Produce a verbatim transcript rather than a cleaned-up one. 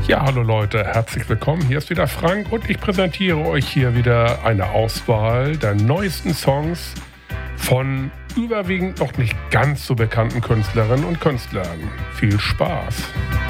Ja, hallo Leute, herzlich willkommen. Hier ist wieder Frank und ich präsentiere euch hier wieder eine Auswahl der neuesten Songs von überwiegend noch nicht ganz so bekannten Künstlerinnen und Künstlern. Viel Spaß!